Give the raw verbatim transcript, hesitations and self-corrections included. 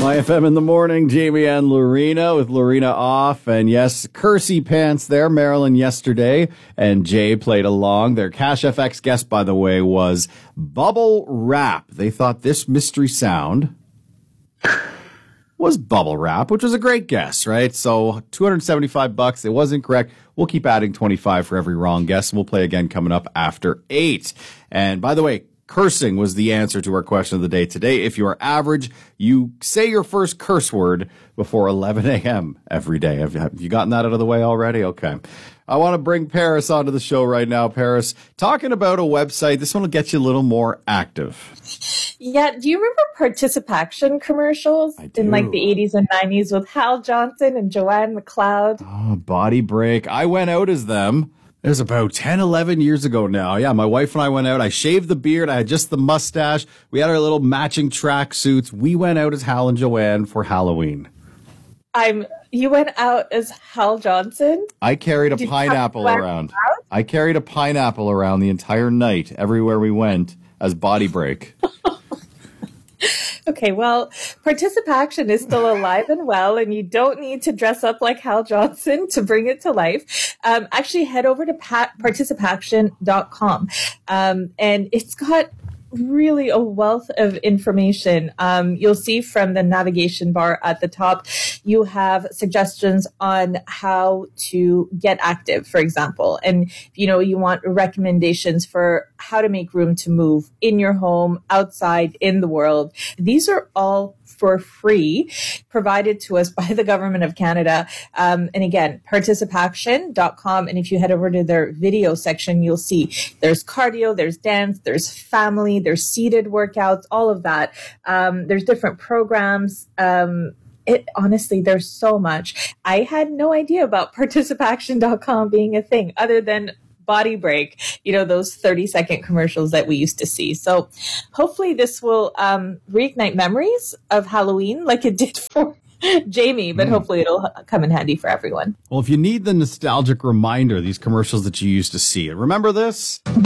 Y F M in the morning, Jamie and Lorena with Lorena off. And yes, Kersey Pants there, Marilyn yesterday. And Jay played along. Their Cash F X guest, by the way, was Bubble Wrap. They thought this mystery sound was bubble wrap, which was a great guess, right? So two hundred seventy-five bucks. It wasn't correct. We'll keep adding twenty-five for every wrong guess. We'll play again coming up after eight. And by the way, cursing was the answer to our question of the day today. If you are average, you say your first curse word before eleven a.m. every day. Have you, have you gotten that out of the way already? Okay. I want to bring Paris onto the show right now. Paris, talking about a website. This one will get you a little more active. Yeah. Do you remember Participaction commercials in like the eighties and nineties with Hal Johnson and Joanne McLeod? Oh, Body Break. I went out as them. It was about ten, eleven years ago now. Yeah, my wife and I went out. I shaved the beard. I had just the mustache. We had our little matching track suits. We went out as Hal and Joanne for Halloween. I'm. You went out as Hal Johnson? I carried a Did pineapple around. I carried a pineapple around the entire night, everywhere we went, as Body Break. Okay, well, Participaction is still alive and well, and you don't need to dress up like Hal Johnson to bring it to life. Um, actually, head over to pat- participaction dot com, um, and it's got really a wealth of information. Um, you'll see from the navigation bar at the top, you have suggestions on how to get active, for example. And, you know, you want recommendations for how to make room to move in your home, outside, in the world. These are all for free, provided to us by the Government of Canada. Um, and again, participaction dot com. And if you head over to their video section, you'll see there's cardio, there's dance, there's family, there's seated workouts, all of that. Um, there's different programs. Um, It honestly, there's so much. I had no idea about participaction dot com being a thing other than Body Break, you know, those thirty second commercials that we used to see. So hopefully this will um, reignite memories of Halloween like it did for Jamie, but mm. hopefully it'll come in handy for everyone. Well, if you need the nostalgic reminder, these commercials that you used to see, remember this?